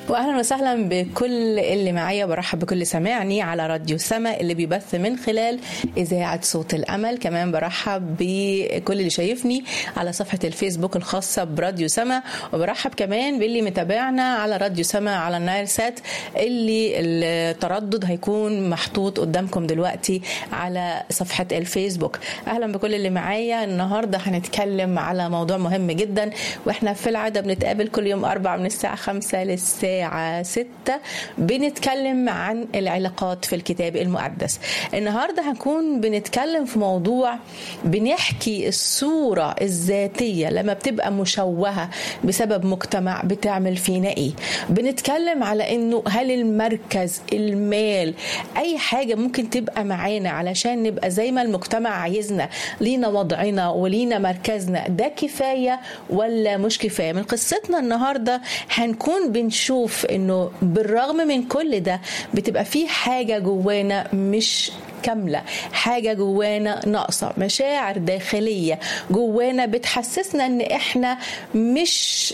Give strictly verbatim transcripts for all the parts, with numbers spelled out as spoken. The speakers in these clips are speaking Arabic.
واهلا وسهلا بكل اللي معايا، برحب بكل سماعني على راديو سما اللي بيبث من خلال اذاعه صوت الامل. كمان برحب بكل اللي شايفني على صفحه الفيسبوك الخاصه براديو سما، وبرحب كمان باللي متابعنا على راديو سما على النايل سات اللي التردد هيكون محطوط قدامكم دلوقتي على صفحه الفيسبوك. اهلا بكل اللي معايا. النهارده هنتكلم على موضوع مهم جدا، واحنا في العاده بنتقابل كل يوم أربعة من الساعه خمسة للساعه ستة بنتكلم عن العلاقات في الكتاب المقدس. النهاردة هنكون بنتكلم في موضوع بنحكي الصورة الذاتية لما بتبقى مشوهة بسبب مجتمع بتعمل فينا ايه. بنتكلم على انه هل المركز، المال، اي حاجة ممكن تبقى معانا علشان نبقى زي ما المجتمع عايزنا، لينا وضعنا ولينا مركزنا، ده كفاية ولا مش كفاية؟ من قصتنا النهاردة هنكون بنشوف انه بالرغم من كل ده بتبقى في حاجة جوانا مش كاملة، حاجة جوانا ناقصة، مشاعر داخلية جوانا بتحسسنا ان احنا مش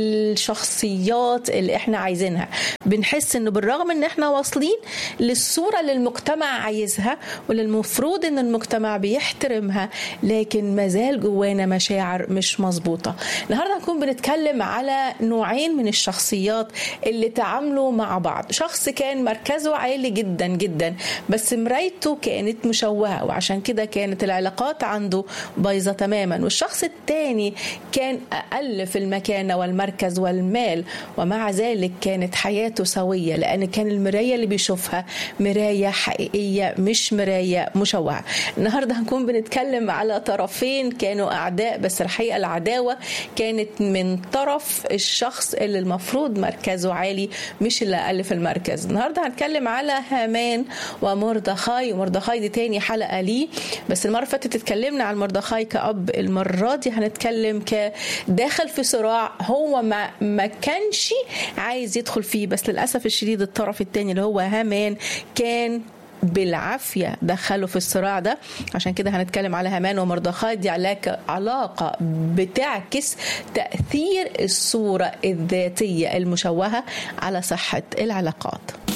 الشخصيات اللي احنا عايزينها. بنحس انه بالرغم ان احنا واصلين للصورة اللي المجتمع عايزها واللي المفروض ان المجتمع بيحترمها، لكن مازال جوانا مشاعر مش مظبوطة. النهاردة هنكون بنتكلم على نوعين من الشخصيات اللي تعاملوا مع بعض. شخص كان مركزه عالي جدا جدا بس مرايته كانت مشوهة، وعشان كده كانت العلاقات عنده بايظة تماما. والشخص التاني كان أقل في المكانة والمركز والمال، ومع ذلك كانت حياته سوية، لأن كان المراية اللي بيشوفها مراية حقيقية مش مراية مشوهة. النهاردة هنكون بنتكلم على طرفين كانوا أعداء، بس الحقيقة العداوة كانت من طرف الشخص اللي المفروض مركزه عالي مش اللي أقل في المركز. النهاردة هنتكلم على هامان ومردخاي. ومردخاي دي تاني حلقة ليه، بس المرة فاتت اتكلمنا عن مردخاي كأب، المرة دي هنتكلم كداخل في صراع هو ما, ما كانش عايز يدخل فيه، بس للأسف الشديد الطرف التاني اللي هو هامان كان بالعافية دخلوا في الصراع ده. عشان كده هنتكلم على هامان ومردخاي. دي علاقة بتعكس تأثير الصورة الذاتية المشوهة على صحة العلاقات.